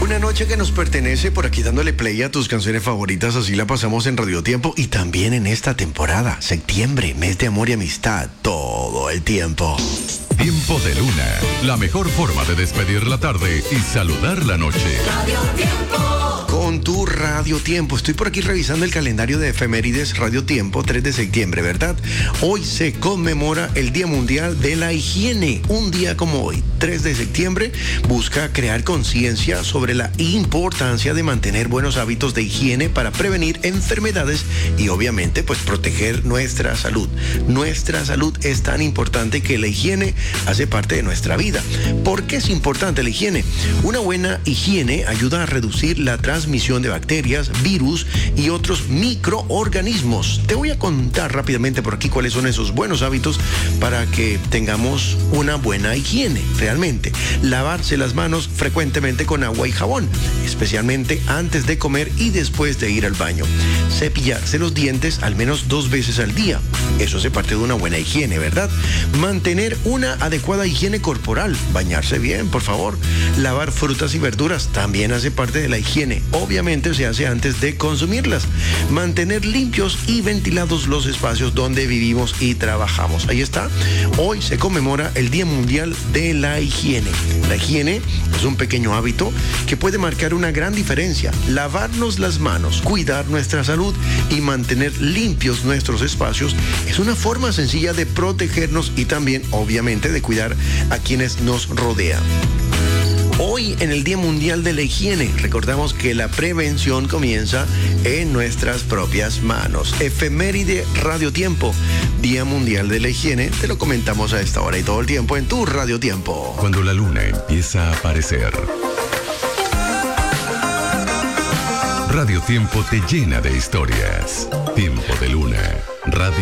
Una noche que nos pertenece, por aquí dándole play a tus canciones favoritas, así la pasamos en Radio Tiempo y también en esta temporada, septiembre, mes de amor y amistad, todo el tiempo. Tiempo de Luna, la mejor forma de despedir la tarde y saludar la noche. Radio Tiempo. Con tu Radio Tiempo, estoy por aquí revisando el calendario de efemérides Radio Tiempo, 3 de septiembre, ¿verdad? Hoy se conmemora el Día Mundial de la Higiene. Un día como hoy, 3 de septiembre, busca crear conciencia sobre la importancia de mantener buenos hábitos de higiene para prevenir enfermedades y obviamente pues proteger nuestra salud. Nuestra salud es tan importante que la higiene hace parte de nuestra vida. ¿Por qué es importante la higiene? Una buena higiene ayuda a reducir la transmisión de bacterias, virus y otros microorganismos. Te voy a contar rápidamente por aquí cuáles son esos buenos hábitos para que tengamos una buena higiene. Realmente, lavarse las manos frecuentemente con agua y jabón, especialmente antes de comer y después de ir al baño. Cepillarse los dientes al menos 2 veces al día. Eso hace parte de una buena higiene, ¿verdad? Mantener una adecuada higiene corporal. Bañarse bien, por favor. Lavar frutas y verduras también hace parte de la higiene. Obviamente se hace antes de consumirlas. Mantener limpios y ventilados los espacios donde vivimos y trabajamos. Ahí está. Hoy se conmemora el Día Mundial de la Higiene. La higiene es un pequeño hábito que puede marcar una gran diferencia. Lavarnos las manos, cuidar nuestra salud y mantener limpios nuestros espacios es una forma sencilla de protegernos y también, obviamente, de cuidar a quienes nos rodean. Hoy, en el Día Mundial de la Higiene, recordamos que la prevención comienza en nuestras propias manos. Efeméride Radio Tiempo, Día Mundial de la Higiene, te lo comentamos a esta hora y todo el tiempo en tu Radio Tiempo. Cuando la luna empieza a aparecer, Radio Tiempo te llena de historias. Tiempo de Luna, Radio